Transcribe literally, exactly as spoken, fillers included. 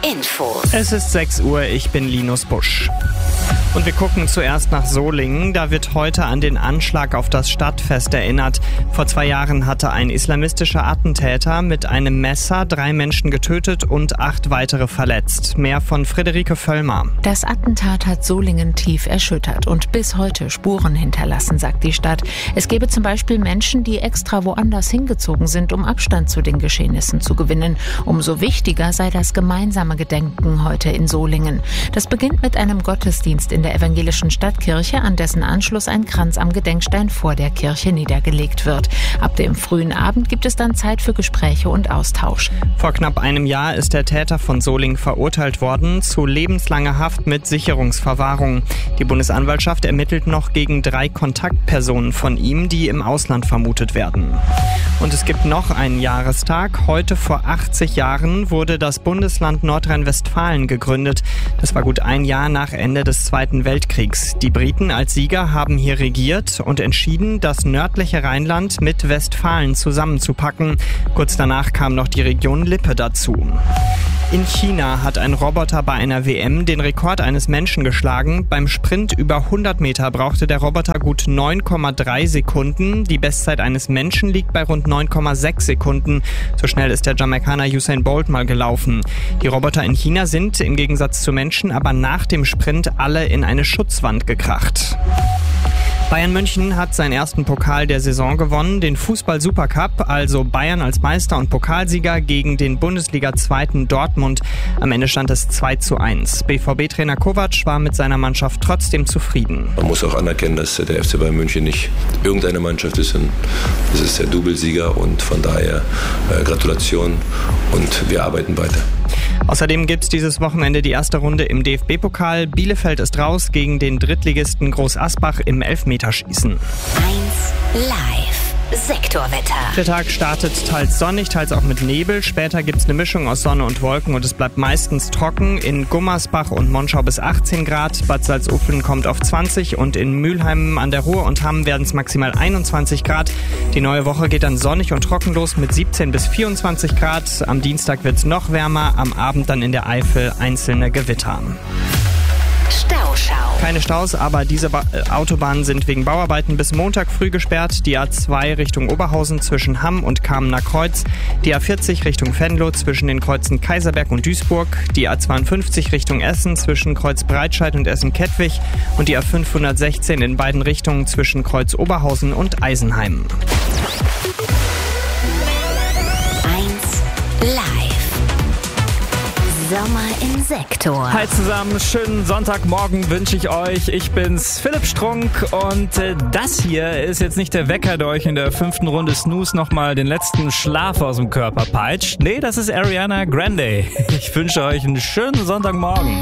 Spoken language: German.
Infos. Es ist sechs Uhr, ich bin Linus Busch. Und wir gucken zuerst nach Solingen. Da wird heute an den Anschlag auf das Stadtfest erinnert. Vor zwei Jahren hatte ein islamistischer Attentäter mit einem Messer drei Menschen getötet und acht weitere verletzt. Mehr von Friederike Völlmer. Das Attentat hat Solingen tief erschüttert und bis heute Spuren hinterlassen, sagt die Stadt. Es gebe zum Beispiel Menschen, die extra woanders hingezogen sind, um Abstand zu den Geschehnissen zu gewinnen. Umso wichtiger sei das gemeinsame Gedenken heute in Solingen. Das beginnt mit einem Gottesdienst in der evangelischen Stadtkirche, an dessen Anschluss ein Kranz am Gedenkstein vor der Kirche niedergelegt wird. Ab dem frühen Abend gibt es dann Zeit für Gespräche und Austausch. Vor knapp einem Jahr ist der Täter von Solingen verurteilt worden zu lebenslanger Haft mit Sicherungsverwahrung. Die Bundesanwaltschaft ermittelt noch gegen drei Kontaktpersonen von ihm, die im Ausland vermutet werden. Und es gibt noch einen Jahrestag. Heute vor achtzig Jahren wurde das Bundesland Nordrhein-Westfalen gegründet. Das war gut ein Jahr nach Ende des Zweiten Weltkriegs. Die Briten als Sieger haben hier regiert und entschieden, das nördliche Rheinland mit Westfalen zusammenzupacken. Kurz danach kam noch die Region Lippe dazu. In China hat ein Roboter bei einer W M den Rekord eines Menschen geschlagen. Beim Sprint über hundert Meter brauchte der Roboter gut neun Komma drei Sekunden. Die Bestzeit eines Menschen liegt bei rund neun Komma sechs Sekunden. So schnell ist der Jamaikaner Usain Bolt mal gelaufen. Die Roboter in China sind im Gegensatz zu Menschen aber nach dem Sprint alle in eine Schutzwand gekracht. Bayern München hat seinen ersten Pokal der Saison gewonnen, den Fußball-Supercup, also Bayern als Meister und Pokalsieger gegen den Bundesliga-Zweiten Dortmund. Am Ende stand es zwei zu eins. B V B-Trainer Kovac war mit seiner Mannschaft trotzdem zufrieden. Man muss auch anerkennen, dass der F C Bayern München nicht irgendeine Mannschaft ist. Das ist der Doublesieger und von daher äh, Gratulation und wir arbeiten weiter. Außerdem gibt's dieses Wochenende die erste Runde im D F B-Pokal. Bielefeld ist raus gegen den Drittligisten Groß Asbach im Elfmeterschießen. eins Live. Sektorwetter. Der Tag startet teils sonnig, teils auch mit Nebel. Später gibt's eine Mischung aus Sonne und Wolken und es bleibt meistens trocken. In Gummersbach und Monschau bis achtzehn Grad. Bad Salzuflen kommt auf zwanzig und in Mülheim an der Ruhr und Hamm werden es maximal einundzwanzig Grad. Die neue Woche geht dann sonnig und trocken los mit siebzehn bis vierundzwanzig Grad. Am Dienstag wird's noch wärmer, am Abend dann in der Eifel einzelne Gewitter. Stauschau. Keine Staus, aber diese ba- äh, Autobahnen sind wegen Bauarbeiten bis Montag früh gesperrt. Die A zwei Richtung Oberhausen zwischen Hamm und Kamener Kreuz. Die A vierzig Richtung Venlo zwischen den Kreuzen Kaiserberg und Duisburg. Die A zweiundfünfzig Richtung Essen zwischen Kreuz Breitscheid und Essen-Kettwig. Und die A fünfhundertsechzehn in beiden Richtungen zwischen Kreuz Oberhausen und Eisenheim. eins Live. Sommer im Sektor. Hi zusammen, schönen Sonntagmorgen wünsche ich euch. Ich bin's, Philipp Strunk und äh, das hier ist jetzt nicht der Wecker, der euch in der fünften Runde Snooze nochmal den letzten Schlaf aus dem Körper peitscht. Nee, das ist Ariana Grande. Ich wünsche euch einen schönen Sonntagmorgen.